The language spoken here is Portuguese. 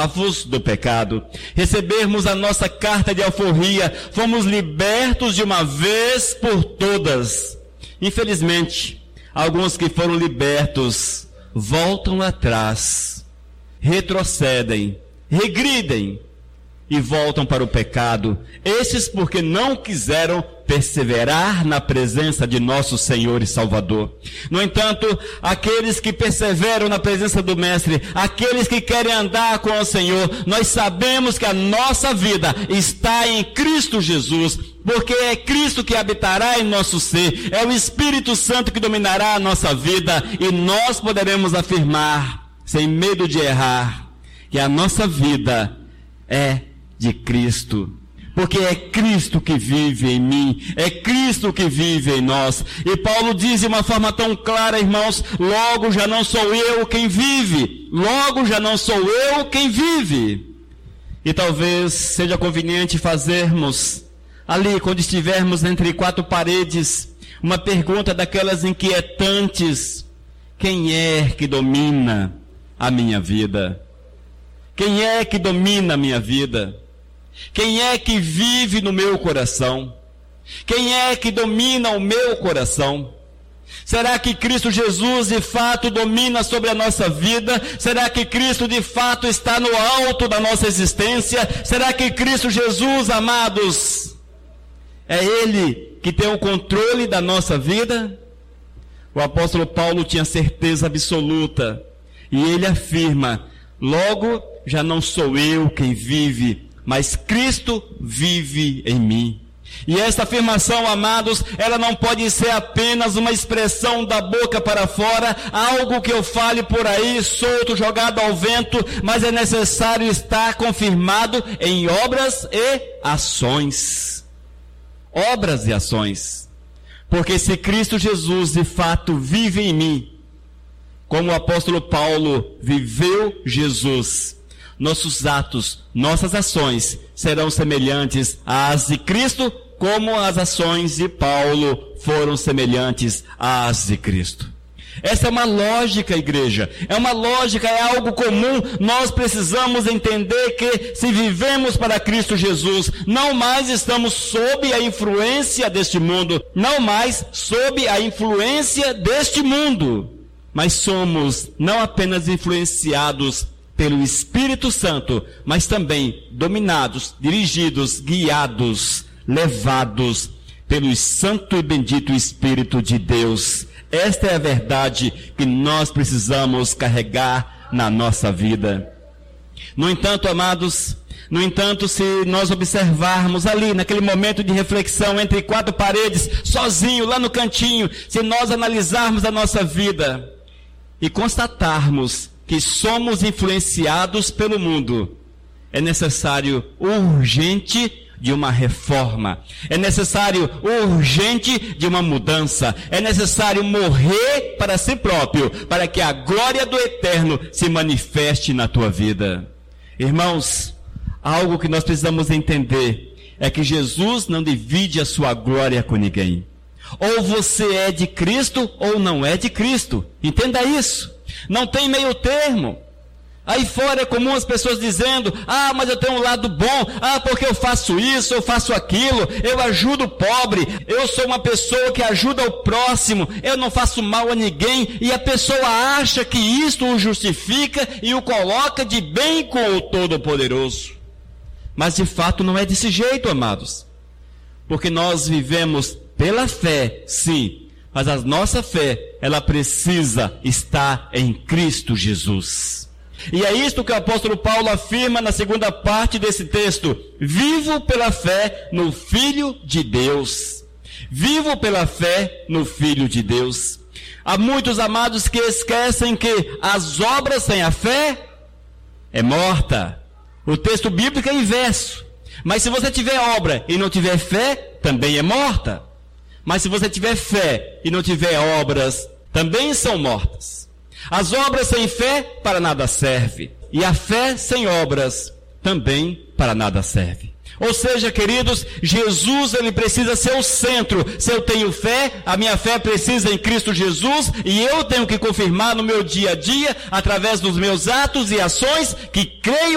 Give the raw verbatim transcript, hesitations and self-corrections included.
escravos do pecado, recebermos a nossa carta de alforria, fomos libertos de uma vez por todas. Infelizmente, alguns que foram libertos voltam atrás, retrocedem, regridem e voltam para o pecado. Estes porque não quiseram perseverar na presença de nosso Senhor e Salvador. No entanto, aqueles que perseveram na presença do Mestre, aqueles que querem andar com o Senhor, nós sabemos que a nossa vida está em Cristo Jesus, porque é Cristo que habitará em nosso ser, é o Espírito Santo que dominará a nossa vida, e nós poderemos afirmar, sem medo de errar, que a nossa vida é de Cristo. Porque é Cristo que vive em mim, é Cristo que vive em nós. E Paulo diz de uma forma tão clara, irmãos, logo já não sou eu quem vive, logo já não sou eu quem vive. E talvez seja conveniente fazermos, ali quando estivermos entre quatro paredes, uma pergunta daquelas inquietantes: quem é que domina a minha vida? Quem é que domina a minha vida? Quem é que vive no meu coração? Quem é que domina o meu coração? Será que Cristo Jesus de fato domina sobre a nossa vida? Será que Cristo de fato está no alto da nossa existência? Será que Cristo Jesus, amados, é Ele que tem o controle da nossa vida? O apóstolo Paulo tinha certeza absoluta, e ele afirma: logo já não sou eu quem vive, mas Cristo vive em mim. E essa afirmação, amados, ela não pode ser apenas uma expressão da boca para fora, algo que eu fale por aí, solto, jogado ao vento, mas é necessário estar confirmado em obras e ações. Obras e ações. Porque se Cristo Jesus de fato vive em mim, como o apóstolo Paulo viveu Jesus, nossos atos, nossas ações serão semelhantes às de Cristo, como as ações de Paulo foram semelhantes às de Cristo. Essa é uma lógica, igreja, é uma lógica, é algo comum. Nós precisamos entender que se vivemos para Cristo Jesus, não mais estamos sob a influência deste mundo, não mais sob a influência deste mundo, mas somos não apenas influenciados pelo Espírito Santo, mas também dominados, dirigidos, guiados, levados pelo Santo e Bendito Espírito de Deus. Esta é a verdade que nós precisamos carregar na nossa vida. No entanto, amados, no entanto, se nós observarmos ali, naquele momento de reflexão entre quatro paredes, sozinho, lá no cantinho, se nós analisarmos a nossa vida e constatarmos que somos influenciados pelo mundo, é necessário urgente de uma reforma, é necessário urgente de uma mudança, é necessário morrer para si próprio, para que a glória do Eterno se manifeste na tua vida. Irmãos, algo que nós precisamos entender é que Jesus não divide a sua glória com ninguém. Ou você é de Cristo ou não é de Cristo. Entenda isso. Não tem meio termo. Aí fora é comum as pessoas dizendo: ah, mas eu tenho um lado bom, ah, porque eu faço isso, eu faço aquilo, eu ajudo o pobre, eu sou uma pessoa que ajuda o próximo, eu não faço mal a ninguém, e a pessoa acha que isto o justifica e o coloca de bem com o Todo-Poderoso. Mas de fato não é desse jeito, amados, porque nós vivemos pela fé, sim, mas a nossa fé, ela precisa estar em Cristo Jesus. E é isto que o apóstolo Paulo afirma na segunda parte desse texto: vivo pela fé no Filho de Deus. Vivo pela fé no Filho de Deus. Há muitos, amados, que esquecem que as obras sem a fé é morta. O texto bíblico é inverso. Mas se você tiver obra e não tiver fé, também é morta. Mas se você tiver fé e não tiver obras, também são mortas. As obras sem fé para nada serve, e a fé sem obras também para nada serve. Ou seja, queridos, Jesus, ele precisa ser o centro. Se eu tenho fé, a minha fé precisa em Cristo Jesus, e eu tenho que confirmar no meu dia a dia, através dos meus atos e ações, que creio